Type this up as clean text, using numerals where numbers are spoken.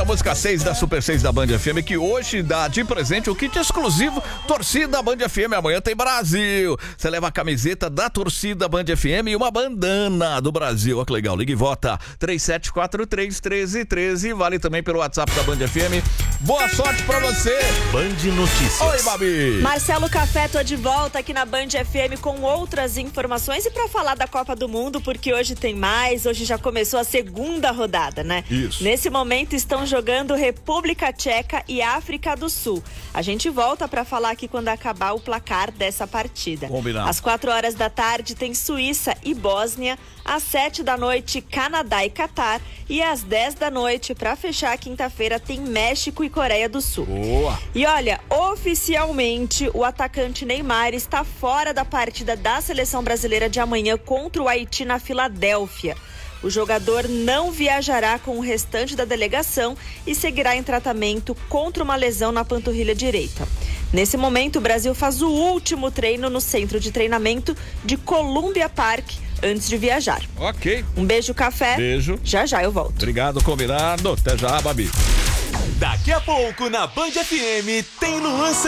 música 6 da Super 6 da Band FM, que hoje dá de presente o kit exclusivo Torcida Band FM. Amanhã tem Brasil. Você leva a camiseta da Torcida Band FM e uma bandana do Brasil. Olha que legal. Liga e vota 3743-1313. Vale também pelo WhatsApp da Band FM. Boa sorte pra você. Band Notícias. Oi, Babi. Marcelo Café, tô de volta aqui na Band FM com outras informações e pra falar da Copa do Mundo, porque hoje tem mais. Hoje já começou a segunda rodada, né? Isso. Nesse momento estão jogando República Tcheca e África do Sul. A gente volta pra falar aqui quando acabar o placar dessa partida. Combinado. Às 4 horas da tarde tem Suíça e Bósnia. Às 7 da noite, Canadá e Catar. E às 10 da noite, pra fechar a quinta-feira, tem México e Coreia do Sul. Boa. E olha, oficialmente o atacante Neymar está fora da partida da seleção brasileira de amanhã contra o Haiti na Filadélfia. O jogador não viajará com o restante da delegação e seguirá em tratamento contra uma lesão na panturrilha direita. Nesse momento, o Brasil faz o último treino no centro de treinamento de Columbia Park antes de viajar. Ok. Um beijo, Café. Beijo. Já eu volto. Obrigado, combinado. Até já, Babi. Daqui a pouco na Band FM tem Luan